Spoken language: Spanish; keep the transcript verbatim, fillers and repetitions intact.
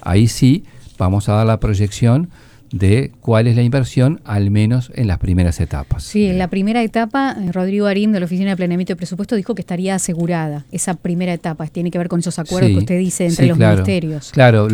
ahí sí vamos a dar la proyección de cuál es la inversión, al menos en las primeras etapas. Sí, en la primera etapa, Rodrigo Arín, de la Oficina de Planeamiento y Presupuesto, dijo que estaría asegurada esa primera etapa. Tiene que ver con esos acuerdos sí, que usted dice entre sí, los claro, ministerios. Claro.